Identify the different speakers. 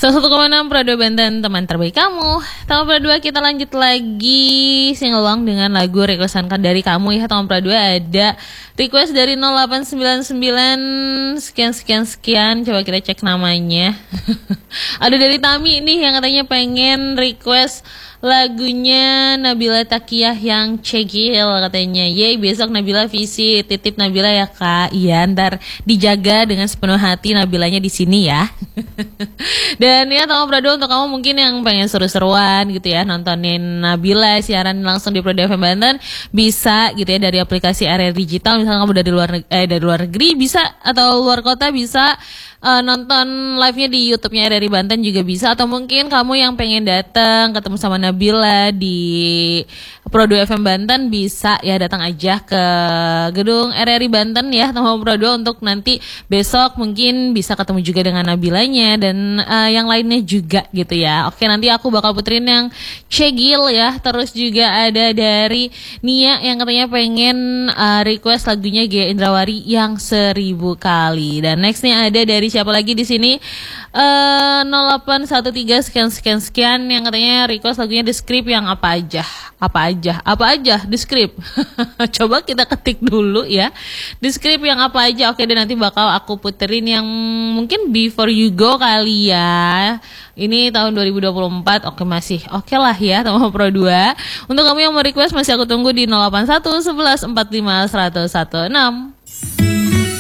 Speaker 1: 101,6 Pro 2 Banten, teman terbaik kamu. Teman Pro 2, kita lanjut lagi singelong dengan lagu requestan dari kamu ya. Teman Pro 2, ada request dari 0899 sekian. Coba kita cek namanya. Ada dari Tami nih yang katanya pengen request lagunya Nabila Takiyah yang Cegil katanya. Yeay, besok Nabila visit, titip Nabila ya kak. Iya, ntar dijaga dengan sepenuh hati Nabilanya di sini ya. Dan ya teman Prado, untuk kamu mungkin yang pengen seru-seruan gitu ya, nontonin Nabila siaran langsung di Pro 2 FM Banten, bisa gitu ya dari aplikasi area digital. Misalnya kamu dari luar negeri bisa, atau luar kota bisa. Nonton live-nya di YouTube-nya RRI Banten juga bisa, atau mungkin kamu yang pengen datang ketemu sama Nabila di Pro 2 FM Banten, bisa ya datang aja ke gedung RRI Banten ya teman Pro 2 untuk nanti besok mungkin bisa ketemu juga dengan Nabilanya dan yang lainnya juga gitu ya. Oke, nanti aku bakal puterin yang Cegil ya. Terus juga ada dari Nia yang katanya pengen request lagunya Gia Indrawari yang 1000 kali. Dan nextnya ada dari siapa lagi di sini? 0813 sekian yang katanya request lagunya The Script yang apa aja The Script. Coba kita ketik dulu ya, The Script yang apa aja. Oke, dan nanti bakal aku puterin yang mungkin Before You Go kali ya. Ini tahun 2024. Oke, masih oke lah ya teman Pro 2. Untuk kamu yang mau request masih aku tunggu di 081 11 45 116.